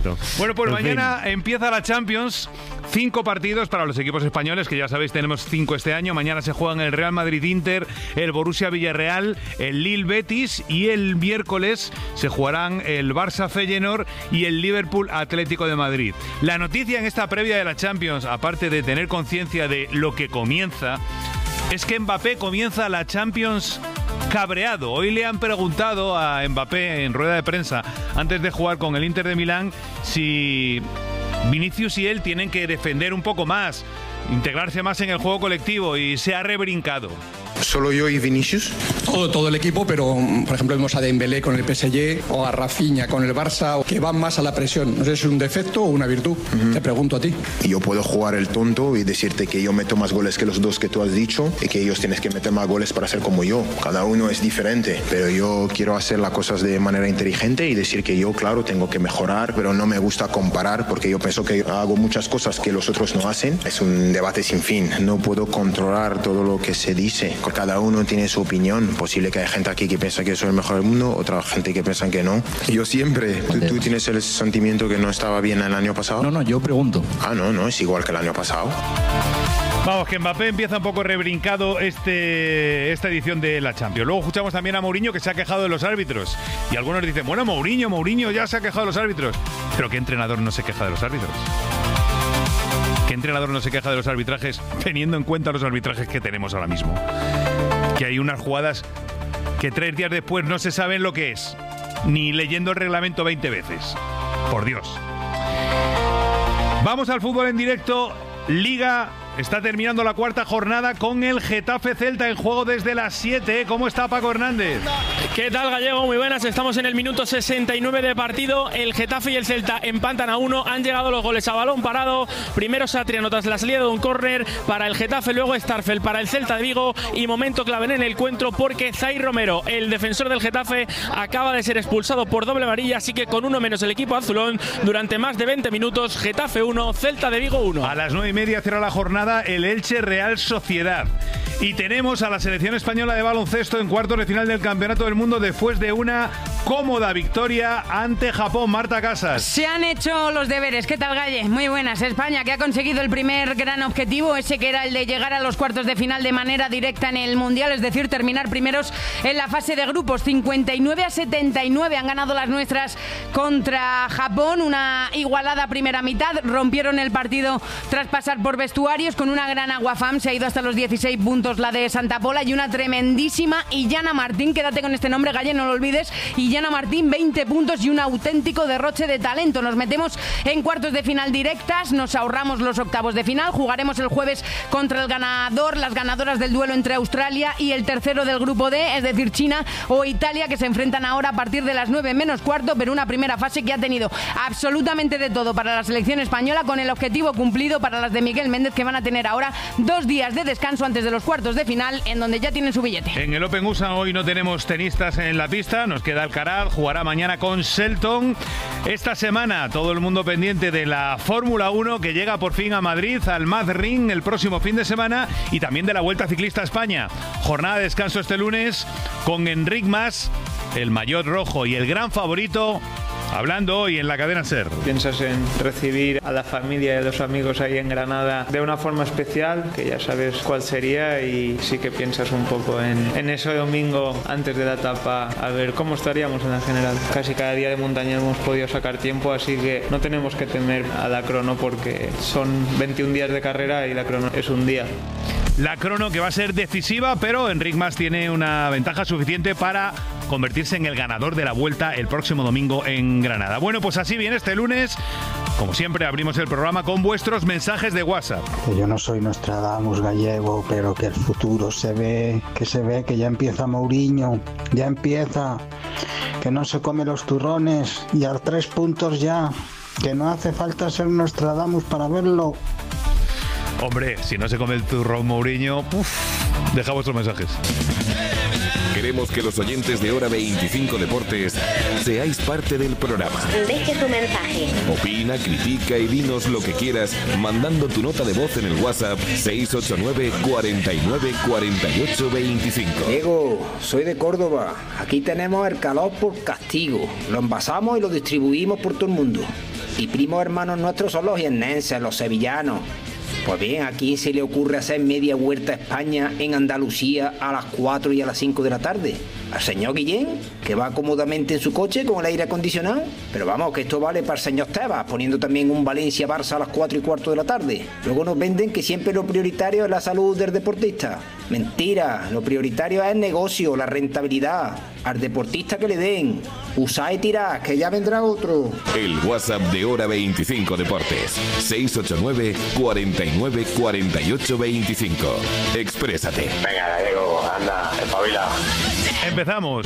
Bueno, pues mañana empieza la Champions. 5 partidos para los equipos españoles, que ya sabéis tenemos 5 este año. Mañana se juegan el Real Madrid-Inter, el Borussia-Villarreal, el Lille-Betis, y el miércoles se jugarán el Barça-Feyenoord y el Liverpool-Atlético de Madrid. La noticia en esta previa de la Champions, aparte de tener conciencia de lo que comienza, es que Mbappé comienza la Champions cabreado. Hoy le han preguntado a Mbappé en rueda de prensa, antes de jugar con el Inter de Milán, si Vinicius y él tienen que defender un poco más, integrarse más en el juego colectivo, y se ha rebrincado. ¿Solo yo y Vinicius? Todo el equipo, pero por ejemplo vemos a Dembélé con el PSG o a Rafinha con el Barça, que van más a la presión. No sé si es un defecto o una virtud. Te pregunto a ti. Yo puedo jugar el tonto y decirte que yo meto más goles que los dos que tú has dicho, y que ellos tienen que meter más goles para ser como yo. Cada uno es diferente, pero yo quiero hacer las cosas de manera inteligente y decir que yo, claro, tengo que mejorar, pero no me gusta comparar, porque yo pienso que hago muchas cosas que los otros no hacen. Es un debate sin fin. No puedo controlar todo lo que se dice. Cada uno tiene su opinión. Posible que hay gente aquí que piensa que soy el mejor del mundo, otra gente que piensa que no. Yo siempre. ¿Tú tienes el sentimiento que no estaba bien el año pasado? No, yo pregunto. No, es igual que el año pasado. Vamos, que Mbappé empieza un poco rebrincado esta edición de la Champions. Luego escuchamos también a Mourinho, que se ha quejado de los árbitros. Y algunos dicen, bueno, Mourinho ya se ha quejado de los árbitros. Pero ¿qué entrenador no se queja de los árbitros? ¿Qué entrenador no se queja de los arbitrajes, teniendo en cuenta los arbitrajes que tenemos ahora mismo? Que hay unas jugadas que 3 días después no se saben lo que es, ni leyendo el reglamento 20 veces. Por Dios. Vamos al fútbol en directo. Liga. Está terminando la 4ª jornada con el Getafe Celta en juego desde las 7. ¿Cómo está Paco Hernández? ¿Qué tal, Gallego? Muy buenas. Estamos en el minuto 69 de partido. El Getafe y el Celta empatan a 1. Han llegado los goles a balón parado. Primero Satriano tras la salida de un córner para el Getafe, luego Starfel para el Celta de Vigo, y momento clave en el encuentro porque Zaire Romero, el defensor del Getafe, acaba de ser expulsado por doble amarilla, así que con 1 menos el equipo azulón durante más de 20 minutos. Getafe 1, Celta de Vigo 1. A las 9:30 cierra la jornada el Elche Real Sociedad. Y tenemos a la selección española de baloncesto en cuartos de final del Campeonato del Mundo después de una cómoda victoria ante Japón. Marta Casas. Se han hecho los deberes. ¿Qué tal, Galle? Muy buenas. España, que ha conseguido el primer gran objetivo, ese que era el de llegar a los cuartos de final de manera directa en el Mundial, es decir, terminar primeros en la fase de grupos. 59-79 han ganado las nuestras contra Japón. Una igualada primera mitad. Rompieron el partido tras pasar por vestuarios con una gran aguafam. Se ha ido hasta los 16 puntos la de Santa Pola, y una tremendísima Illana Martín. Quédate con este nombre, Galle, no lo olvides. Illana Martín, 20 puntos y un auténtico derroche de talento. Nos metemos en cuartos de final directas, nos ahorramos los octavos de final. Jugaremos el jueves contra el ganador, las ganadoras del duelo entre Australia y el tercero del grupo D, es decir, China o Italia, que se enfrentan ahora a partir de las 9 menos cuarto, pero una primera fase que ha tenido absolutamente de todo para la selección española, con el objetivo cumplido para las de Miguel Méndez, que van a tener ahora 2 días de descanso antes de los cuartos de final, en donde ya tienen su billete. En el Open USA hoy no tenemos tenistas en la pista, nos queda Alcaraz, jugará mañana con Shelton. Esta semana todo el mundo pendiente de la Fórmula 1, que llega por fin a Madrid, al Madrid el próximo fin de semana, y también de la Vuelta Ciclista a España. Jornada de descanso este lunes con Enric Mas, el maillot rojo y el gran favorito, hablando hoy en la cadena SER. Piensas en recibir a la familia y a los amigos ahí en Granada de una forma especial, que ya sabes cuál sería, y sí que piensas un poco en ese domingo antes de la etapa, a ver cómo estaríamos en la general. Casi cada día de montaña hemos podido sacar tiempo, así que no tenemos que temer a la crono, porque son 21 días de carrera y la crono es un día. La crono que va a ser decisiva, pero Enric Mas tiene una ventaja suficiente para convertirse en el ganador de la Vuelta el próximo domingo en Granada. Bueno, pues así viene este lunes. Como siempre, abrimos el programa con vuestros mensajes de WhatsApp. Que yo no soy Nostradamus Gallego, pero que el futuro se ve, que ya empieza Mourinho, ya empieza, que no se come los turrones y a 3 puntos ya, que no hace falta ser Nostradamus para verlo. Hombre, si no se come el turrón Mourinho, deja vuestros mensajes. Queremos que los oyentes de Hora 25 Deportes seáis parte del programa. Deje tu mensaje. Opina, critica y dinos lo que quieras mandando tu nota de voz en el WhatsApp 689 49 48 25. Diego, soy de Córdoba. Aquí tenemos el calor por castigo. Lo envasamos y lo distribuimos por todo el mundo. Y primos hermanos nuestros son los jiennenses, los sevillanos. Pues bien, ¿a quién se le ocurre hacer media vuelta a España en Andalucía a las 4 y a las 5 de la tarde? ¿Al señor Guillén, que va cómodamente en su coche con el aire acondicionado? Pero vamos, que esto vale para el señor Tebas, poniendo también un Valencia-Barça a las 4 y cuarto de la tarde. Luego nos venden que siempre lo prioritario es la salud del deportista. Mentira, lo prioritario es el negocio, la rentabilidad. Al deportista que le den. Usá y tirá, que ya vendrá otro. El WhatsApp de Hora 25 Deportes. 689 49 48 25. Exprésate. Venga, Gallego, anda, espabila. Empezamos.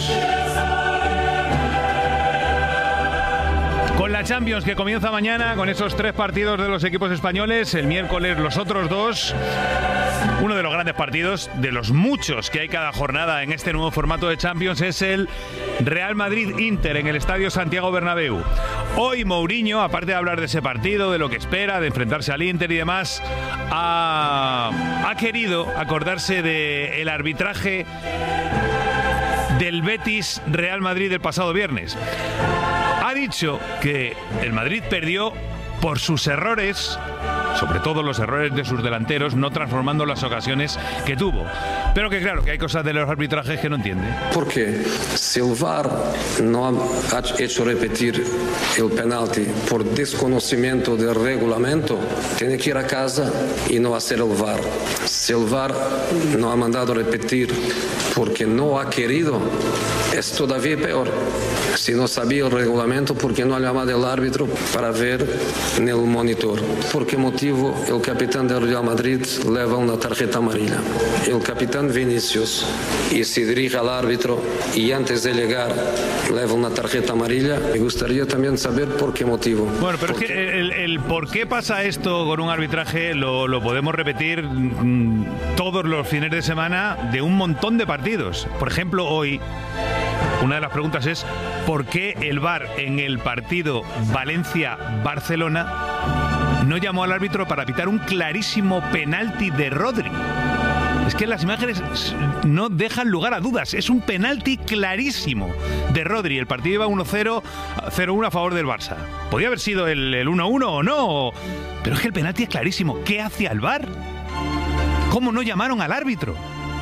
Con la Champions que comienza mañana, con esos 3 partidos de los equipos españoles, el miércoles los otros 2. Uno de los grandes partidos, de los muchos que hay cada jornada en este nuevo formato de Champions, es el Real Madrid-Inter en el Estadio Santiago Bernabéu. Hoy Mourinho, aparte de hablar de ese partido, de lo que espera, de enfrentarse al Inter y demás, ha querido acordarse del arbitraje del Betis Real Madrid del pasado viernes. Ha dicho que el Madrid perdió por sus errores, sobre todo los errores de sus delanteros, no transformando las ocasiones que tuvo. Pero que claro, que hay cosas de los arbitrajes que no entiende. Porque si el VAR no ha hecho repetir el penalti por desconocimiento del reglamento, tiene que ir a casa y no hacer el VAR. Si el VAR no ha mandado repetir porque no ha querido, es todavía peor. Si no sabía el reglamento, ¿por qué no ha llamado al árbitro para ver en el monitor? ¿Por qué motivo el capitán del Real Madrid lleva una tarjeta amarilla? El capitán Vinicius, y se dirige al árbitro y antes de llegar lleva una tarjeta amarilla. Me gustaría también saber por qué motivo. Bueno, pero es que el por qué pasa esto con un arbitraje lo podemos repetir todos los fines de semana de un montón de partidos. Por ejemplo, hoy una de las preguntas es ¿por qué el VAR en el partido Valencia-Barcelona no llamó al árbitro para pitar un clarísimo penalti de Rodri? Es que las imágenes no dejan lugar a dudas. Es un penalti clarísimo de Rodri. El partido iba 1-0, 0-1 a favor del Barça. Podía haber sido el 1-1 o no, pero es que el penalti es clarísimo. ¿Qué hacía el VAR? ¿Cómo no llamaron al árbitro?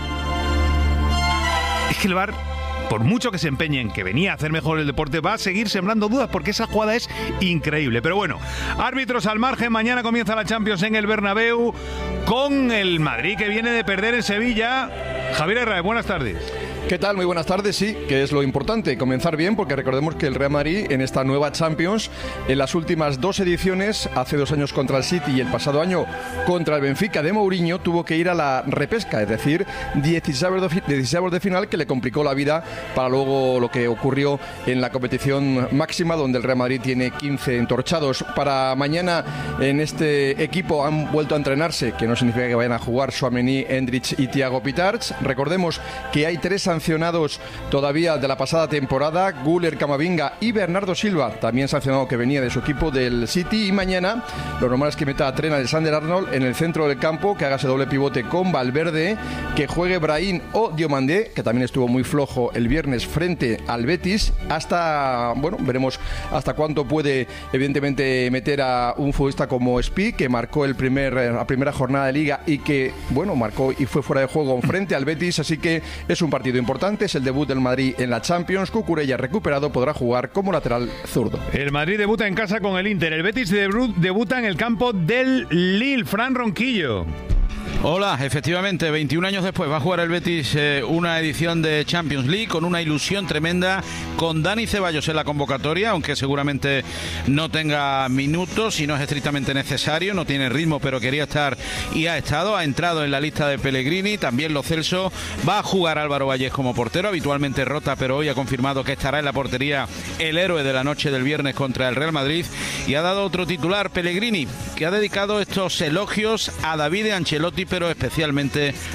Es que el VAR, por mucho que se empeñe en que venía a hacer mejor el deporte, va a seguir sembrando dudas porque esa jugada es increíble. Pero bueno, árbitros al margen. Mañana comienza la Champions en el Bernabéu con el Madrid que viene de perder en Sevilla. Javier Herrera, buenas tardes. ¿Qué tal? Muy buenas tardes. Sí, que es lo importante, comenzar bien, porque recordemos que el Real Madrid en esta nueva Champions, en las últimas 2 ediciones, hace 2 años contra el City y el pasado año contra el Benfica de Mourinho, tuvo que ir a la repesca, es decir, 16avos de final, que le complicó la vida para luego lo que ocurrió en la competición máxima, donde el Real Madrid tiene 15 entorchados. Para mañana en este equipo han vuelto a entrenarse, que no significa que vayan a jugar Tchouaméni, Endrick y Thiago Pitarch. Recordemos que hay 3 sancionados todavía de la pasada temporada: Güler, Camavinga y Bernardo Silva, también sancionado, que venía de su equipo del City. Y mañana lo normal es que meta a Trent Alexander-Arnold en el centro del campo, que haga ese doble pivote con Valverde, que juegue Brahim o Diomandé, que también estuvo muy flojo el viernes frente al Betis. Veremos hasta cuánto puede evidentemente meter a un futbolista como Spi, que marcó la primera jornada de Liga y que marcó y fue fuera de juego frente al Betis. Así que es un partido importante, es el debut del Madrid en la Champions. Cucurella, recuperado, podrá jugar como lateral zurdo. El Madrid debuta en casa con el Inter. El Betis debuta en el campo del Lille. Fran Ronquillo. Hola, efectivamente, 21 años después va a jugar el Betis una edición de Champions League con una ilusión tremenda, con Dani Ceballos en la convocatoria, aunque seguramente no tenga minutos y no es estrictamente necesario, no tiene ritmo, pero quería estar y ha estado, ha entrado en la lista de Pellegrini. También Lo Celso. Va a jugar Álvaro Vallés como portero, habitualmente rota, pero hoy ha confirmado que estará en la portería el héroe de la noche del viernes contra el Real Madrid, y ha dado otro titular, Pellegrini, que ha dedicado estos elogios a David Ancelotti, pero especialmente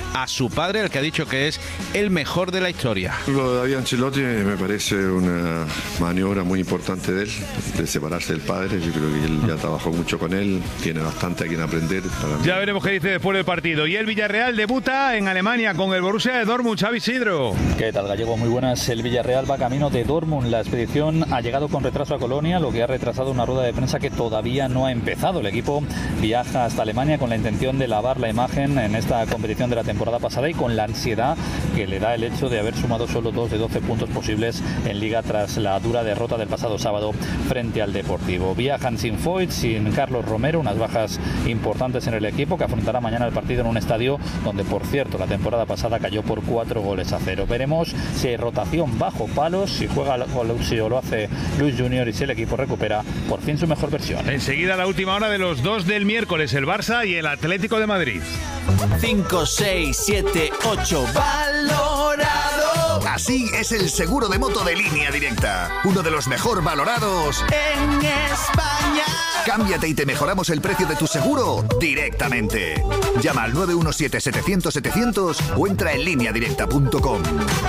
a su padre, el que ha dicho que es el mejor de la historia. Lo de David Ancelotti me parece una maniobra muy importante de él, de separarse del padre. Yo creo que él ya trabajó mucho con él, tiene bastante a quien aprender. Ya veremos qué dice después del partido. Y el Villarreal debuta en Alemania con el Borussia de Dortmund. Xavi Isidro. ¿Qué tal, Gallego? Muy buenas. El Villarreal va camino de Dortmund. La expedición ha llegado con retraso a Colonia, lo que ha retrasado una rueda de prensa que todavía no ha empezado. El equipo viaja hasta Alemania con la intención de lavar la imagen en esta competición de la temporada pasada y con la ansiedad que le da el hecho de haber sumado solo 2 de 12 puntos posibles en Liga tras la dura derrota del pasado sábado frente al Deportivo. Viajan sin Foyt, sin Carlos Romero, unas bajas importantes en el equipo que afrontará mañana el partido en un estadio donde, por cierto, la temporada pasada cayó por 4-0. Veremos si hay rotación bajo palos, si juega Colucci o lo hace Luis Junior y si el equipo recupera por fin su mejor versión. Enseguida la última hora de los 2 del miércoles, el Barça y el Atlético de Madrid. 5, 6, 7, 8, valorado. Así es el seguro de moto de Línea Directa, uno de los mejor valorados en España. Cámbiate y te mejoramos el precio de tu seguro directamente. Llama al 917-700-700 o entra en lineadirecta.com.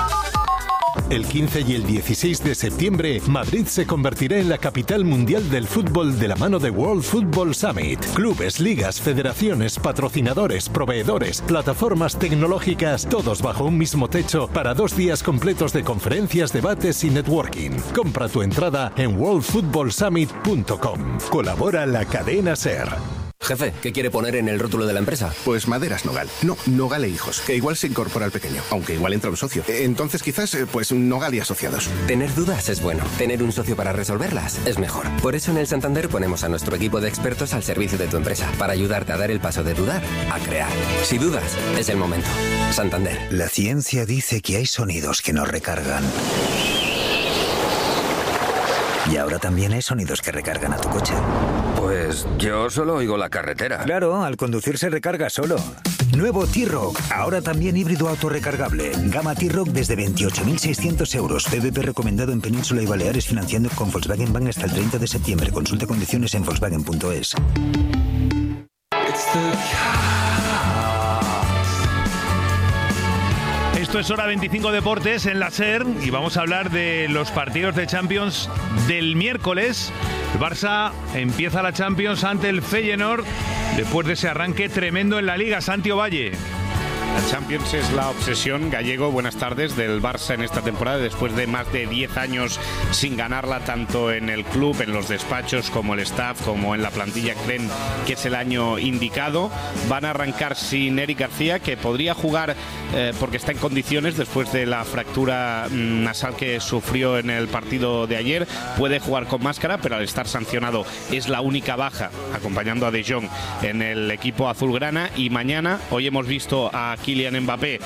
El 15 y el 16 de septiembre, Madrid se convertirá en la capital mundial del fútbol de la mano de World Football Summit. Clubes, ligas, federaciones, patrocinadores, proveedores, plataformas tecnológicas, todos bajo un mismo techo para 2 días completos de conferencias, debates y networking. Compra tu entrada en worldfootballsummit.com. Colabora la cadena SER. Jefe, ¿qué quiere poner en el rótulo de la empresa? Pues Maderas Nogal. No, Nogal e Hijos, que igual se incorpora al pequeño, aunque igual entra un socio. Entonces quizás, pues Nogal y Asociados. Tener dudas es bueno. Tener un socio para resolverlas es mejor. Por eso en el Santander ponemos a nuestro equipo de expertos al servicio de tu empresa, para ayudarte a dar el paso de dudar a crear. Si dudas, es el momento. Santander. La ciencia dice que hay sonidos que nos recargan. Y ahora también hay sonidos que recargan a tu coche. Pues yo solo oigo la carretera. Claro, al conducir se recarga solo. Nuevo T-Roc, ahora también híbrido autorrecargable. Gama T-Roc desde 28.600 euros. PVP recomendado en Península y Baleares, financiando con Volkswagen Bank hasta el 30 de septiembre. Consulta condiciones en Volkswagen.es. Esto es Hora 25 Deportes en la SER y vamos a hablar de los partidos de Champions del miércoles. El Barça empieza la Champions ante el Feyenoord después de ese arranque tremendo en la Liga. Santi Ovalle. La Champions es la obsesión, Gallego, buenas tardes, del Barça en esta temporada, después de más de 10 años sin ganarla, tanto en el club, en los despachos, como el staff, como en la plantilla. Creen que es el año indicado. Van a arrancar sin Eric García, que podría jugar porque está en condiciones después de la fractura nasal que sufrió en el partido de ayer. Puede jugar con máscara, pero al estar sancionado es la única baja, acompañando a De Jong en el equipo azulgrana. Y mañana, hoy hemos visto a Kylian Mbappé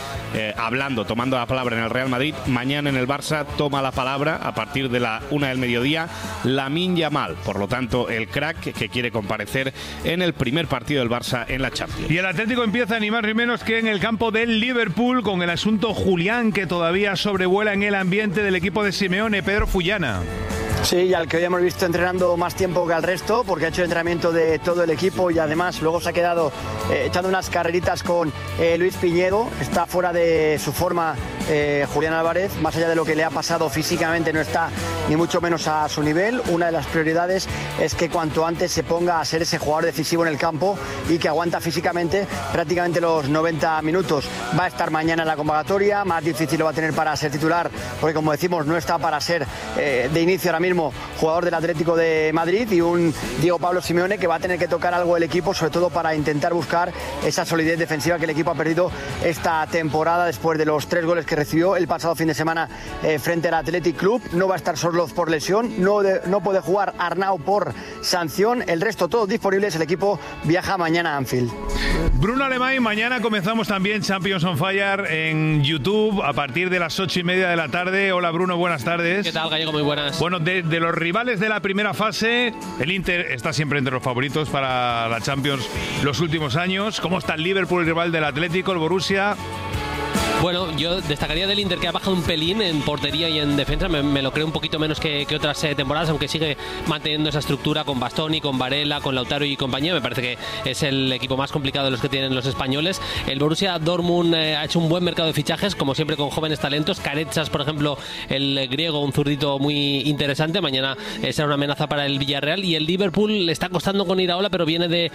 tomando la palabra en el Real Madrid. Mañana en el Barça toma la palabra a partir de la 1 del mediodía Lamine Yamal, por lo tanto el crack que quiere comparecer en el primer partido del Barça en la Champions. Y el Atlético empieza ni más ni menos que en el campo del Liverpool con el asunto Julián, que todavía sobrevuela en el ambiente del equipo de Simeone. Pedro Fullana. Sí, y al que hoy hemos visto entrenando más tiempo que al resto, porque ha hecho el entrenamiento de todo el equipo y además luego se ha quedado echando unas carreritas con Luis Piñedo. Está fuera de su forma Julián Álvarez, más allá de lo que le ha pasado físicamente, no está ni mucho menos a su nivel. Una de las prioridades es que cuanto antes se ponga a ser ese jugador decisivo en el campo y que aguanta físicamente prácticamente los 90 minutos. Va a estar mañana en la convocatoria, más difícil lo va a tener para ser titular, porque como decimos, no está para ser de inicio ahora mismo jugador del Atlético de Madrid, y un Diego Pablo Simeone que va a tener que tocar algo el equipo, sobre todo para intentar buscar esa solidez defensiva que el equipo ha perdido esta temporada después de los 3 goles que recibió el pasado fin de semana frente al Athletic Club. No va a estar Sorloz por lesión, no puede jugar Arnau por sanción, el resto todos disponibles. El equipo viaja mañana a Anfield. Bruno Alemán, mañana comenzamos también Champions on Fire en YouTube a partir de las 8:30 de la tarde. Hola Bruno, buenas tardes. ¿Qué tal, Gallego? Muy buenas. Bueno, de los rivales de la primera fase, el Inter está siempre entre los favoritos para la Champions los últimos años. ¿Cómo está el Liverpool, el rival del Atlético, el Borussia? Bueno, yo destacaría del Inter, que ha bajado un pelín en portería y en defensa. Me lo creo un poquito menos que otras temporadas, aunque sigue manteniendo esa estructura con Bastoni, con Varela, con Lautaro y compañía. Me parece que es el equipo más complicado de los que tienen los españoles. El Borussia Dortmund ha hecho un buen mercado de fichajes, como siempre con jóvenes talentos. Caretsas, por ejemplo, el griego, un zurdito muy interesante. Mañana será una amenaza para el Villarreal. Y el Liverpool le está costando con Iraola, pero viene de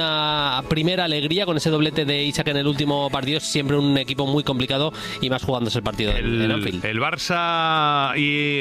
una primera alegría con ese doblete de Isaac en el último partido. Es siempre un equipo muy complicado y más jugándose el partido en Anfield. ¿El Barça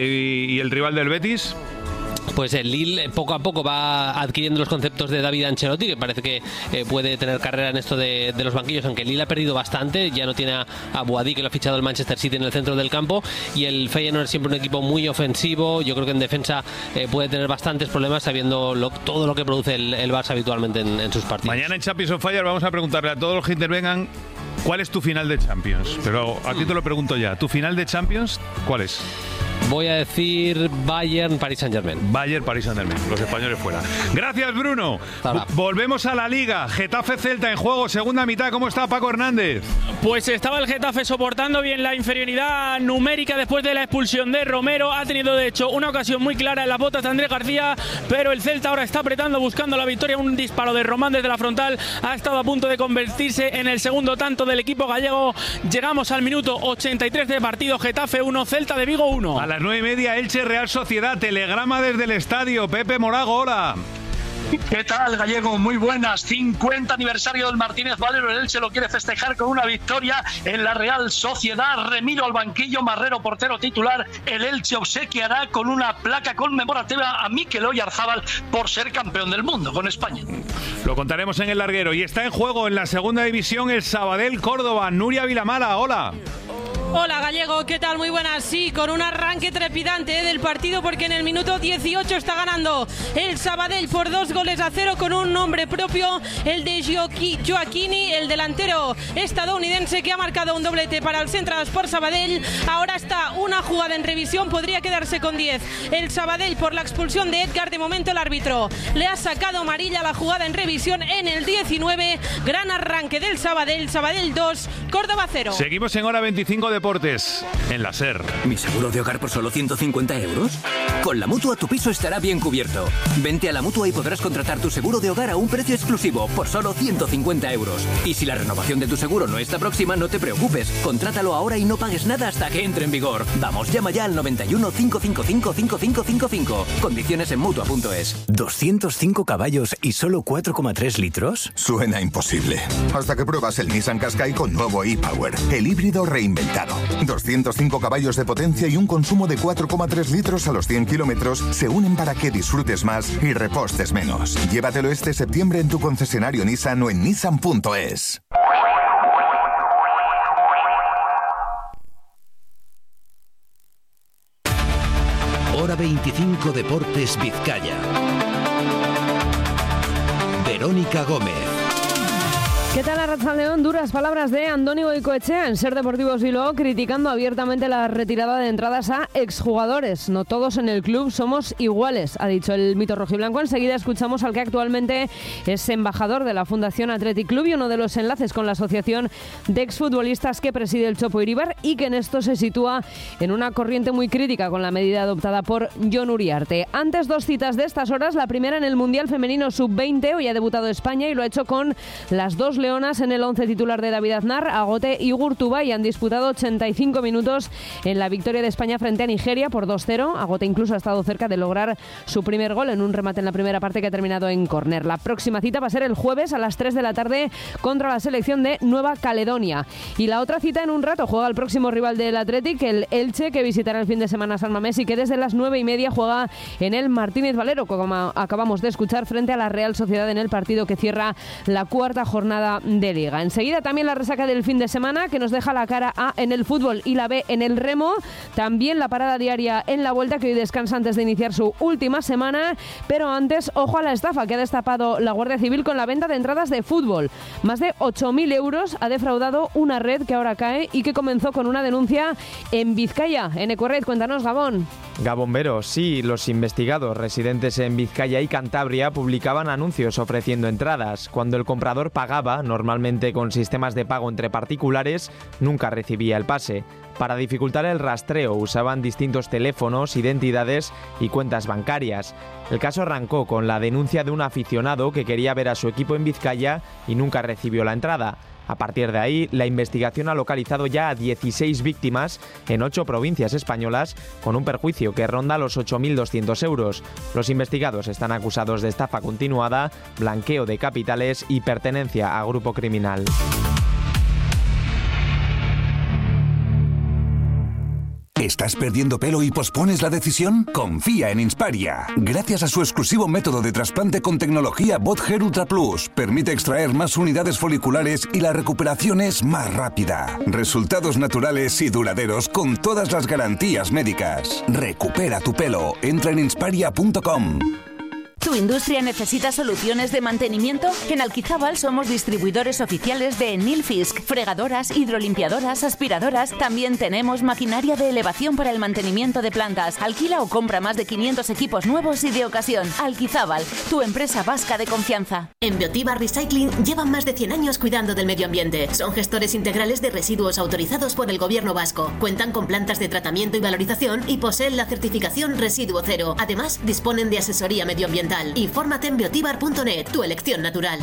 y el rival del Betis? Pues el Lille poco a poco va adquiriendo los conceptos de David Ancelotti, que parece que puede tener carrera en esto de los banquillos, aunque el Lille ha perdido bastante. Ya no tiene a Boadí, que lo ha fichado el Manchester City en el centro del campo, y el Feyenoord es siempre un equipo muy ofensivo. Yo creo que en defensa puede tener bastantes problemas, sabiendo todo lo que produce el Barça habitualmente en sus partidos. Mañana en Champions on Fire vamos a preguntarle a todos los que intervengan cuál es tu final de Champions. Pero a ti te lo pregunto ya. ¿Tu final de Champions cuál es? Voy a decir Bayern, Paris Saint-Germain. Bayern, Paris Saint-Germain. Los españoles fuera. Gracias, Bruno. Volvemos a la Liga. Getafe-Celta en juego, segunda mitad. ¿Cómo está Paco Hernández? Pues estaba el Getafe soportando bien la inferioridad numérica después de la expulsión de Romero. Ha tenido, de hecho, una ocasión muy clara en las botas de Andrés García, pero el Celta ahora está apretando, buscando la victoria. Un disparo de Román desde la frontal ha estado a punto de convertirse en el segundo tanto del equipo gallego. Llegamos al minuto 83 de partido. Getafe 1, Celta de Vigo 1. A las 9:30, Elche Real Sociedad. Telegrama desde el estadio. Pepe Morago, hola. ¿Qué tal, Gallego? Muy buenas. 50 aniversario del Martínez Valero. El Elche lo quiere festejar con una victoria en la Real Sociedad. Remiro al banquillo, Marrero portero titular. El Elche obsequiará con una placa conmemorativa a Mikel Oyarzábal por ser campeón del mundo con España. Lo contaremos en el larguero. Y está en juego en la segunda división el Sabadell Córdoba. Nuria Vilamala, hola. Hola, Gallego, ¿qué tal? Muy buenas. Sí, con un arranque trepidante del partido, porque en el minuto 18 está ganando el Sabadell por 2-0 con un nombre propio, el de Gioacchini, el delantero estadounidense que ha marcado un doblete para el Central Sport Sabadell. Ahora está una jugada en revisión, podría quedarse con 10 el Sabadell por la expulsión de Edgar. De momento el árbitro le ha sacado amarilla. La jugada en revisión en el 19. Gran arranque del Sabadell. Sabadell 2, Córdoba 0. Seguimos en hora 25 de Deportes en la SER. ¿Mi seguro de hogar por solo 150 euros? Con la Mutua tu piso estará bien cubierto. Vente a la Mutua y podrás contratar tu seguro de hogar a un precio exclusivo por solo 150 euros. Y si la renovación de tu seguro no está próxima, no te preocupes. Contrátalo ahora y no pagues nada hasta que entre en vigor. Vamos, llama ya al 91 555 5555. Condiciones en Mutua.es. 205 caballos y solo 4,3 litros. Suena imposible. Hasta que pruebas el Nissan Qashqai con nuevo e-Power, el híbrido reinventado. 205 caballos de potencia y un consumo de 4,3 litros a los 100 kilómetros se unen para que disfrutes más y repostes menos. Llévatelo este septiembre en tu concesionario Nissan o en Nissan.es. Hora 25 Deportes Vizcaya. Verónica Gómez. ¿Qué tal, Arratsaldeón? Duras palabras de Andoni Goicoechea en Ser Deportivos Bilbao, criticando abiertamente la retirada de entradas a exjugadores. No todos en el club somos iguales, ha dicho el mito rojiblanco. Enseguida escuchamos al que actualmente es embajador de la Fundación Athletic Club y uno de los enlaces con la asociación de exfutbolistas que preside el Chopo Iribar, y que en esto se sitúa en una corriente muy crítica con la medida adoptada por Jon Uriarte. Antes, dos citas de estas horas. La primera en el Mundial Femenino Sub-20. Hoy ha debutado España y lo ha hecho con las dos leonas en el 11 titular de David Aznar. Agote y Gurtubay han disputado 85 minutos en la victoria de España frente a Nigeria por 2-0. Agote incluso ha estado cerca de lograr su primer gol en un remate en la primera parte que ha terminado en córner. La próxima cita va a ser el jueves a las 3 de la tarde contra la selección de Nueva Caledonia. Y la otra cita en un rato juega el próximo rival del Athletic, el Elche, que visitará el fin de semana San Mamés y que desde las 9:30 juega en el Martínez Valero, como acabamos de escuchar, frente a la Real Sociedad en el partido que cierra la cuarta jornada de Liga. Enseguida también la resaca del fin de semana, que nos deja la cara A en el fútbol y la B en el remo. También la parada diaria en la Vuelta, que hoy descansa antes de iniciar su última semana. Pero antes, ojo a la estafa que ha destapado la Guardia Civil con la venta de entradas de fútbol. Más de 8.000 euros ha defraudado una red que ahora cae y que comenzó con una denuncia en Vizcaya. En Ecuerret, cuéntanos, Gabón. Gabonberos, sí, los investigados residentes en Vizcaya y Cantabria publicaban anuncios ofreciendo entradas. Cuando el comprador pagaba, normalmente con sistemas de pago entre particulares, nunca recibía el pase. Para dificultar el rastreo usaban distintos teléfonos, identidades y cuentas bancarias. El caso arrancó con la denuncia de un aficionado que quería ver a su equipo en Vizcaya y nunca recibió la entrada. A partir de ahí, la investigación ha localizado ya a 16 víctimas en 8 provincias españolas, con un perjuicio que ronda los 8.200 euros. Los investigados están acusados de estafa continuada, blanqueo de capitales y pertenencia a grupo criminal. ¿Estás perdiendo pelo y pospones la decisión? Confía en Insparia. Gracias a su exclusivo método de trasplante con tecnología Bot Hair Ultra Plus, permite extraer más unidades foliculares y la recuperación es más rápida. Resultados naturales y duraderos con todas las garantías médicas. Recupera tu pelo. Entra en insparia.com. ¿Tu industria necesita soluciones de mantenimiento? En Alquizábal somos distribuidores oficiales de Nilfisk, fregadoras, hidrolimpiadoras, aspiradoras. También tenemos maquinaria de elevación para el mantenimiento de plantas. Alquila o compra más de 500 equipos nuevos y de ocasión. Alquizábal, tu empresa vasca de confianza. En Biotiba Recycling llevan más de 100 años cuidando del medio ambiente. Son gestores integrales de residuos autorizados por el gobierno vasco. Cuentan con plantas de tratamiento y valorización y poseen la certificación Residuo Cero. Además, disponen de asesoría medioambiental. Infórmate en biotibar.net, tu elección natural.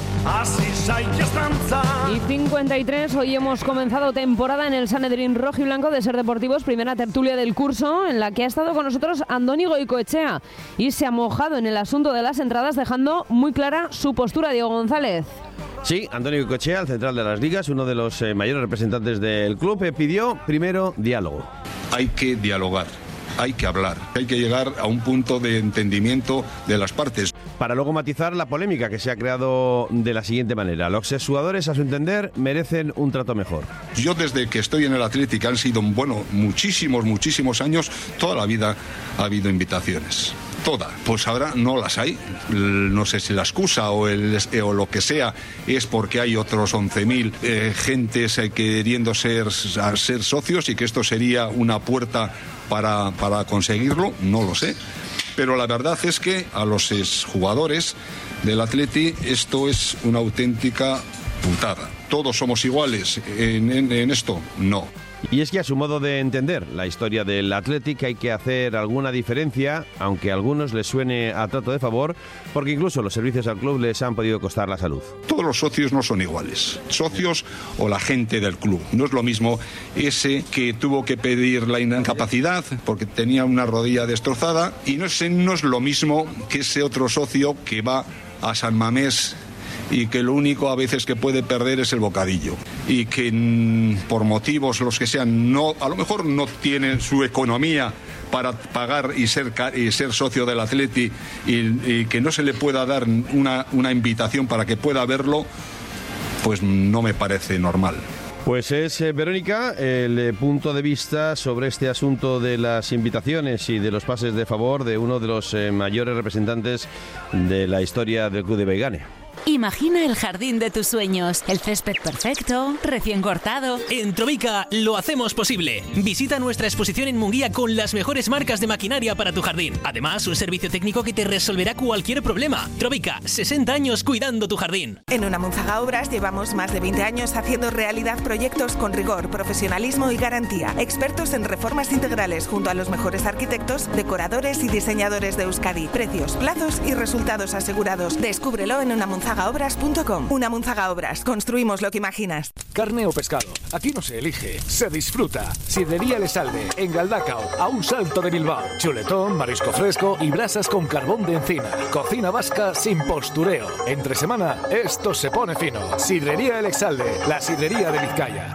Y 53, hoy hemos comenzado temporada en el Sanedrín Rojo y Blanco de Ser Deportivos, primera tertulia del curso, en la que ha estado con nosotros Andoni Goicoechea y se ha mojado en el asunto de las entradas, dejando muy clara su postura. Diego González. Sí, Andoni Goicoechea, el central de las ligas, uno de los mayores representantes del club, pidió primero diálogo. Hay que dialogar. Hay que hablar, hay que llegar a un punto de entendimiento de las partes. Para luego matizar la polémica que se ha creado de la siguiente manera. Los exjugadores, a su entender, merecen un trato mejor. Yo desde que estoy en el Athletic, han sido, muchísimos años, toda la vida ha habido invitaciones. Toda. Pues ahora no las hay. No sé si la excusa o lo que sea es porque hay otros 11.000 gentes queriendo ser socios y que esto sería una puerta para conseguirlo, no lo sé. Pero la verdad es que a los exjugadores del Atleti esto es una auténtica putada. ¿Todos somos iguales en esto? No. Y es que a su modo de entender la historia del Athletic hay que hacer alguna diferencia, aunque a algunos les suene a trato de favor, porque incluso los servicios al club les han podido costar la salud. Todos los socios no son iguales, socios o la gente del club. No es lo mismo ese que tuvo que pedir la incapacidad porque tenía una rodilla destrozada y no es lo mismo que ese otro socio que va a San Mamés y que lo único a veces que puede perder es el bocadillo y que por motivos los que sean a lo mejor no tienen su economía para pagar y ser socio del Atleti y que no se le pueda dar una invitación para que pueda verlo, pues no me parece normal. Pues es, Verónica, el punto de vista sobre este asunto de las invitaciones y de los pases de favor de uno de los mayores representantes de la historia del club de Beigane. Imagina el jardín de tus sueños, el césped perfecto, recién cortado. En Trovica lo hacemos posible. Visita nuestra exposición en Munguía con las mejores marcas de maquinaria para tu jardín. Además, un servicio técnico que te resolverá cualquier problema. Trovica, 60 años cuidando tu jardín. En Unamunzaga Obras llevamos más de 20 años haciendo realidad proyectos con rigor, profesionalismo y garantía. Expertos en reformas integrales junto a los mejores arquitectos, decoradores y diseñadores de Euskadi. Precios, plazos y resultados asegurados. Descúbrelo en unamunzagaobras.com. Unamunzaga Obras. Construimos lo que imaginas. Carne o pescado. Aquí no se elige, se disfruta. Sidrería El Esalde, en Galdacao, a un salto de Bilbao. Chuletón, marisco fresco y brasas con carbón de encina. Cocina vasca sin postureo. Entre semana, esto se pone fino. Sidrería El Esalde, la sidrería de Vizcaya.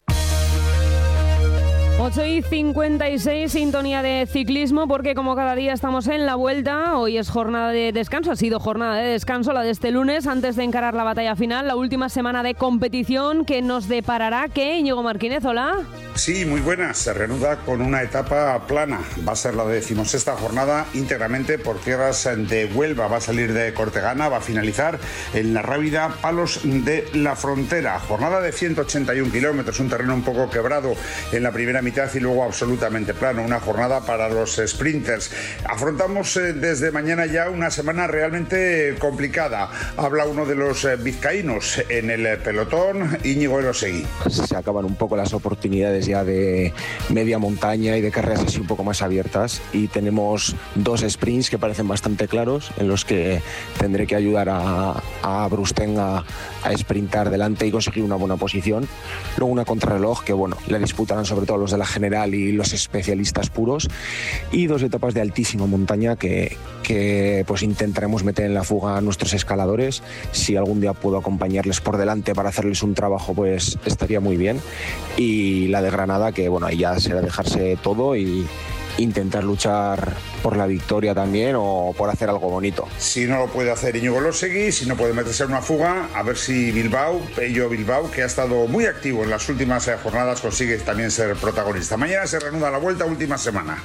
8:56, sintonía de ciclismo, porque como cada día estamos en la vuelta, hoy es jornada de descanso, ha sido jornada de descanso la de este lunes, antes de encarar la batalla final, la última semana de competición que nos deparará, ¿qué? Íñigo Martínez, hola. Sí, muy buenas, se reanuda con una etapa plana, va a ser la 16ª jornada íntegramente por tierras de Huelva, va a salir de Cortegana, va a finalizar en la Rábida Palos de la Frontera, jornada de 181 kilómetros, un terreno un poco quebrado en la primera mitad mitad y luego absolutamente plano, una jornada para los sprinters. Afrontamos desde mañana ya una semana realmente complicada. Habla uno de los vizcaínos en el pelotón, Íñigo Elosegui. Se acaban un poco las oportunidades ya de media montaña y de carreras así un poco más abiertas, y tenemos 2 sprints que parecen bastante claros en los que tendré que ayudar a Brusten a sprintar delante y conseguir una buena posición. Luego una contrarreloj que la disputarán sobre todo los de la general y los especialistas puros, y 2 etapas de altísima montaña que pues intentaremos meter en la fuga a nuestros escaladores. Si algún día puedo acompañarles por delante para hacerles un trabajo, pues estaría muy bien. Y la de Granada, que ahí ya será dejarse todo y intentar luchar por la victoria también, o por hacer algo bonito. Si no lo puede hacer Íñigo Elosegui, si no puede meterse en una fuga, a ver si Pello Bilbao, que ha estado muy activo en las últimas jornadas, consigue también ser protagonista. Mañana se reanuda la vuelta, última semana.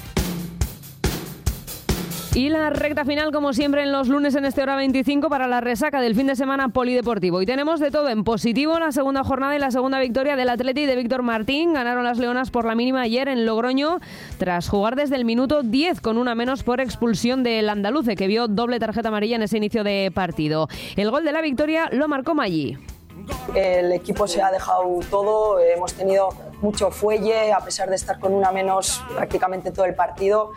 Y la recta final, como siempre, en los lunes en este Hora 25 para la resaca del fin de semana polideportivo. Y tenemos de todo en positivo: la segunda jornada y la segunda victoria del Atleti de Víctor Martín. Ganaron las leonas por la mínima ayer en Logroño, tras jugar desde el minuto 10 con una menos por expulsión del andaluce, que vio doble tarjeta amarilla en ese inicio de partido. El gol de la victoria lo marcó Maggi. El equipo se ha dejado todo, hemos tenido mucho fuelle, a pesar de estar con una menos prácticamente todo el partido.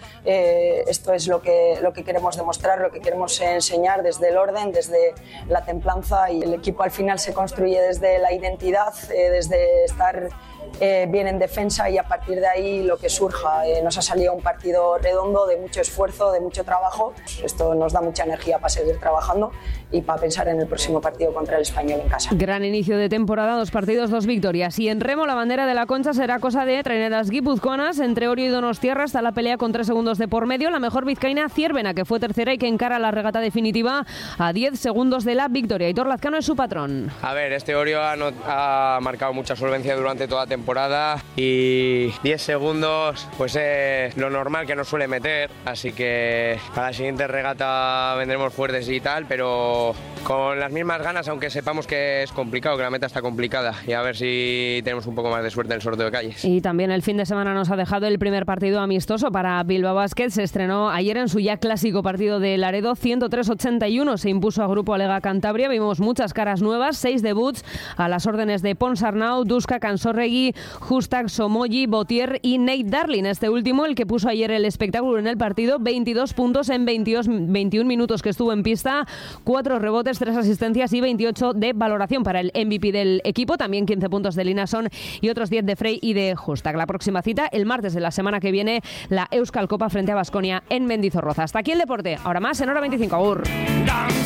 Esto es lo que queremos demostrar, lo que queremos enseñar desde el orden, desde la templanza, y el equipo al final se construye desde la identidad, desde estar bien en defensa, y a partir de ahí lo que surja. Nos ha salido un partido redondo, de mucho esfuerzo, de mucho trabajo. Esto nos da mucha energía para seguir trabajando y para pensar en el próximo partido contra el Español en casa. Gran inicio de temporada, 2 partidos, 2 victorias. Y en remo, la bandera de la Concha será cosa de traineras guipuzcoanas. Entre Orio y Donostiarra está la pelea con 3 segundos de por medio. La mejor vizcaína, Ciervena, que fue tercera y que encara la regata definitiva a 10 segundos de la victoria. Hitor Lazcano es su patrón. A ver, este Orio ha marcado mucha solvencia durante toda la temporada, y 10 segundos pues es lo normal que nos suele meter, así que para la siguiente regata vendremos fuertes y tal, pero con las mismas ganas, aunque sepamos que es complicado, que la meta está complicada, y a ver si tenemos un poco más de suerte en el sorteo de calles. Y también el fin de semana nos ha dejado el primer partido amistoso para Bilbao Basket. Se estrenó ayer en su ya clásico partido de Laredo, 103-81 se impuso a Grupo Alega Cantabria. Vimos muchas caras nuevas, 6 debuts a las órdenes de Pons Arnau, Duska, Cansorregui, Justak, Somoyi, Botier y Nate Darling. Este último, el que puso ayer el espectáculo en el partido, 22 puntos en 21 minutos que estuvo en pista, 4 rebotes, 3 asistencias y 28 de valoración para el MVP del equipo. También 15 puntos de Linason y otros 10 de Frey y de Justak. La próxima cita, el martes de la semana que viene, la Euskal Copa frente a Baskonia en Mendizorroza. Hasta aquí el deporte. Ahora más en Hora 25. Agur.